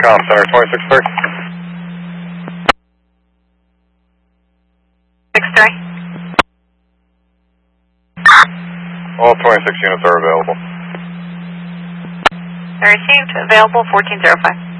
Com Center 2630. 6-3. All 26 units are available. Received. Available 1405.